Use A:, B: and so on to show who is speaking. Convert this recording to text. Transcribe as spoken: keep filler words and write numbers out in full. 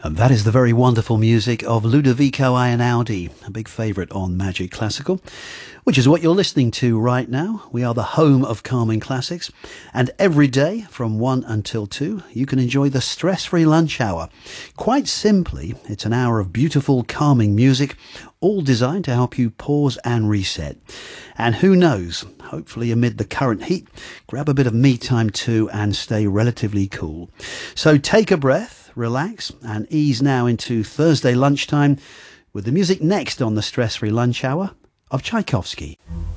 A: And that is the very wonderful music of Ludovico Einaudi, a big favourite on Magic Classical, which is what you're listening to right now. We are the home of calming classics, and every day from one until two, you can enjoy the stress-free lunch hour. Quite simply, it's an hour of beautiful, calming music, all designed to help you pause and reset. And who knows, hopefully amid the current heat, grab a bit of me time too and stay relatively cool. So take a breath, relax, and ease now into Thursday lunchtime with the music next on the stress-free lunch hour of Tchaikovsky.